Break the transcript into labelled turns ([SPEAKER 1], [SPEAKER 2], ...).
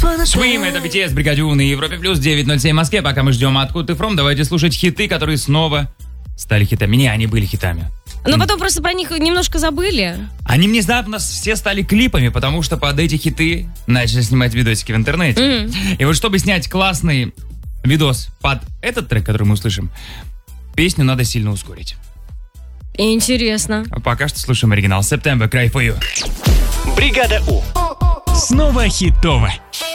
[SPEAKER 1] Swim, это BTS, Бригадюн и Европе Плюс, 9.07 в Москве. Пока мы ждем «Откуда ты фром», давайте слушать хиты, которые снова стали хитами. Не, они были хитами.
[SPEAKER 2] Но потом просто про них немножко забыли.
[SPEAKER 1] Они внезапно все стали клипами, потому что под эти хиты начали снимать видосики в интернете. И вот чтобы снять классный видос под этот трек, который мы услышим, песню надо сильно ускорить.
[SPEAKER 2] Интересно.
[SPEAKER 1] А пока что слушаем оригинал. September, Cry for You.
[SPEAKER 3] Бригада У.
[SPEAKER 4] Снова хитово.